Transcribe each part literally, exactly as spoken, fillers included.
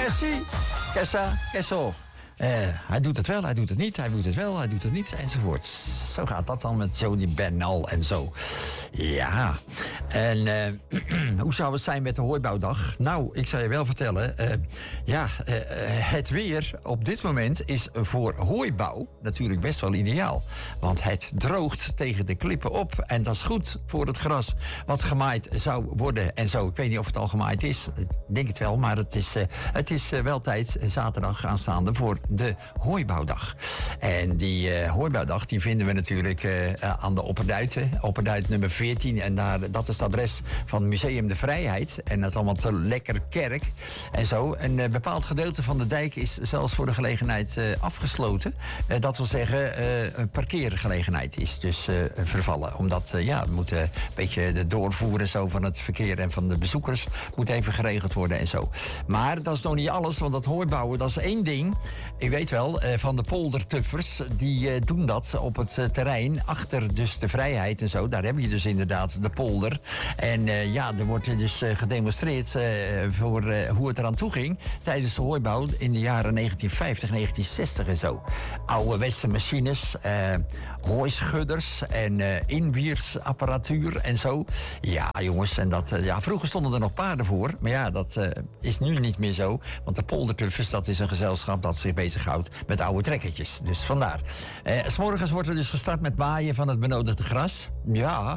Merci. Kessa, Kessel. Uh, hij doet het wel, hij doet het niet, hij doet het wel, hij doet het niet, enzovoort. Zo gaat dat dan met Jody Bernal en zo. Ja, en uh, hoe zou het zijn met de hooibouwdag? Nou, ik zal je wel vertellen. Uh, ja, uh, het weer op dit moment is voor hooibouw natuurlijk best wel ideaal. Want het droogt tegen de klippen op. En dat is goed voor het gras wat gemaaid zou worden en zo. Ik weet niet of het al gemaaid is. Ik denk het wel, maar het is, uh, het is uh, wel tijd, zaterdag aanstaande, voor de hooibouwdag. En die uh, hooibouwdag die vinden we natuurlijk uh, aan de Opperduiten. Opperduit nummer veertien. En daar, dat is het adres van Museum de Vrijheid. En dat is allemaal te lekker kerk. En zo. Een uh, bepaald gedeelte van de dijk is zelfs voor de gelegenheid uh, afgesloten. Uh, dat wil zeggen, uh, een parkeergelegenheid is dus uh, vervallen. Omdat, uh, ja, we moeten een beetje de doorvoeren zo van het verkeer en van de bezoekers moet even geregeld worden en zo. Maar dat is nog niet alles, want dat hooibouwen, dat is één ding. U weet wel, van de poldertuffers, die doen dat op het terrein achter dus de Vrijheid en zo. Daar heb je dus inderdaad de polder. En uh, ja, er wordt dus uh, gedemonstreerd uh, voor uh, hoe het eraan toe ging tijdens de hooibouw in de jaren negentien vijftig, negentien zestig en zo. Ouderwetse machines, uh, hooischudders en uh, inwiersapparatuur en zo. Ja, jongens, en dat, uh, ja, vroeger stonden er nog paarden voor, maar ja, dat uh, is nu niet meer zo. Want de poldertuffers, dat is een gezelschap dat zich bezighoudt met oude trekkertjes. Dus vandaar. Uh, 's morgens wordt er dus gestart met maaien van het benodigde gras. Ja.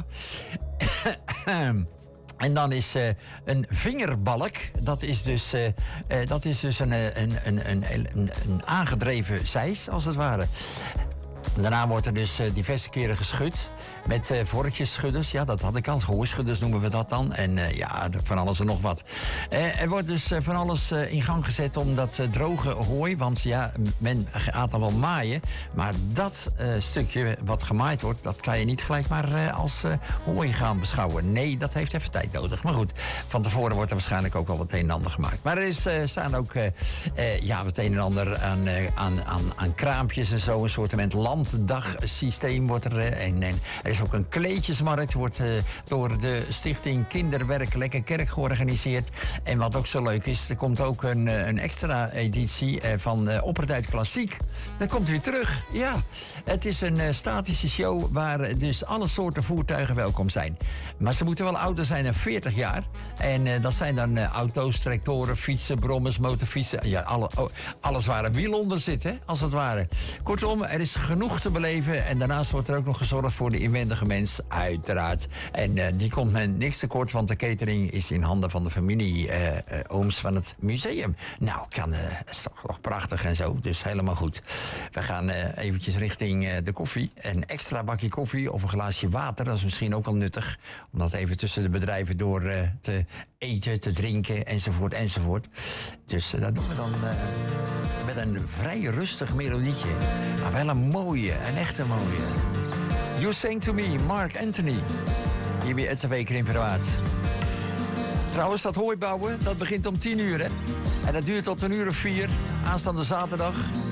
En dan is uh, een vingerbalk, dat is dus, uh, uh, dat is dus een, een, een, een, een, een aangedreven zeis, als het ware. Daarna wordt er dus uh, diverse keren geschud met uh, vorkjesschudders. Ja, dat had ik al. Hooischudders noemen we dat dan. En uh, ja, van alles en nog wat. Uh, er wordt dus uh, van alles uh, in gang gezet om dat uh, droge hooi. Want ja, men gaat dan wel maaien. Maar dat uh, stukje wat gemaaid wordt, dat kan je niet gelijk maar uh, als uh, hooi gaan beschouwen. Nee, dat heeft even tijd nodig. Maar goed, van tevoren wordt er waarschijnlijk ook wel het een en ander gemaakt. Maar er is, uh, staan ook uh, uh, ja, het een en ander aan, uh, aan, aan, aan kraampjes en zo. Een soort landdagsysteem wordt er. Uh, en, en er is ook een kleedjesmarkt, wordt uh, door de stichting Kinderwerk Lekker Kerk georganiseerd. En wat ook zo leuk is, er komt ook een, een extra editie uh, van uh, Opperduit Klassiek. Dat komt weer terug, ja. Het is een uh, statische show waar uh, dus alle soorten voertuigen welkom zijn. Maar ze moeten wel ouder zijn dan veertig jaar. En uh, dat zijn dan uh, auto's, tractoren, fietsen, brommers, motorfietsen. Ja, alle, oh, alles waar een wiel onder zit, hè, als het ware. Kortom, er is genoeg te beleven. En daarnaast wordt er ook nog gezorgd voor de inwendige mens, uiteraard. En uh, die komt men niks tekort, want de catering is in handen van de familie uh, uh, ooms van het museum. Nou, kan, uh, is toch nog prachtig en zo, dus helemaal goed. We gaan uh, eventjes richting uh, de koffie. Een extra bakje koffie of een glaasje water, dat is misschien ook wel nuttig. Om dat even tussen de bedrijven door uh, te eten, te drinken, enzovoort, enzovoort. Dus uh, dat doen we dan uh, met een vrij rustig melodietje. Maar wel een mooie, een echte mooie. You Sing To Me, Mark Anthony. Hier bij het week in Verwaard. Trouwens, dat hooibouwen, dat begint om tien uur, hè. En dat duurt tot een uur of vier, aanstaande zaterdag.